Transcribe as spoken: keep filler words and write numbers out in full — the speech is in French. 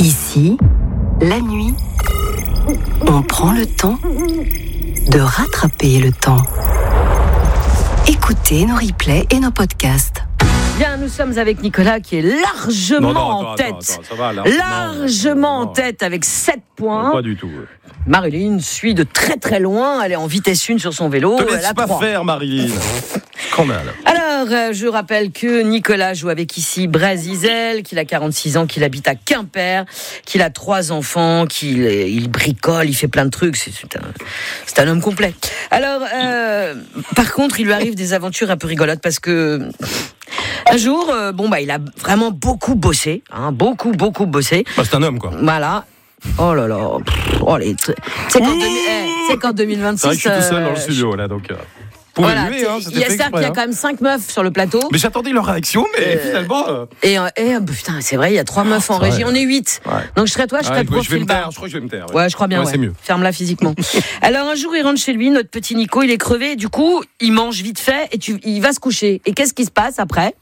Ici, la nuit, on prend le temps de rattraper le temps. Écoutez nos replays et nos podcasts. Bien, nous sommes avec Nicolas qui est largement non, non, attends, en tête. Attends, attends, ça va, là. Largement non, non, en tête avec sept points. non, pas du tout. Marilyn suit de très très loin. Elle est en vitesse une sur son vélo. Te Elle laisse a pas trois. faire, Marilyn. Scandale. Alors, euh, je rappelle que Nicolas joue avec ici Brézizel, qu'il a quarante-six ans, qu'il habite à Quimper, qu'il a trois enfants, qu'il il bricole, il fait plein de trucs. C'est, c'est, un, c'est un homme complet. Alors, euh, par contre, il lui arrive des aventures un peu rigolotes parce que un jour, euh, bon bah, il a vraiment beaucoup bossé, hein, beaucoup beaucoup bossé. Bah, c'est un homme, quoi. Voilà. Oh là là. Pff, oh les. C'est qu'en, deux mille, eh, c'est qu'en deux mille vingt-six. C'est vrai que je suis tout seul dans le euh, studio, là, donc. Euh... Pour Voilà, élever, hein, il y a fait ça, exprès, qu'il y a hein. quand même cinq meufs sur le plateau. Mais j'attendais leur réaction, mais Euh, finalement. Euh... Et, euh, et euh, putain, c'est vrai, il y a trois meufs en c'est régie, vrai. on est huit. Ouais. Donc je serais toi, je serais Ah, pro je vais me Philbert. taire, je crois que je vais me taire. Ouais, je crois bien. Ouais, Ouais. c'est mieux. Ferme-la physiquement. Alors un jour, il rentre chez lui, notre petit Nico, il est crevé. Du coup, il mange vite fait et tu, il va se coucher. Et qu'est-ce qui se passe après ?